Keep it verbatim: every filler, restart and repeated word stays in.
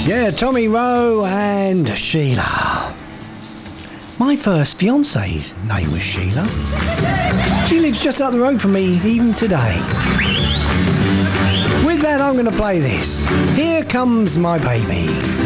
Yeah, Tommy Rowe and Sheila. My first fiance's name was Sheila. She lives just up the road from me even today. With that, I'm going to play this. Here Comes My Baby.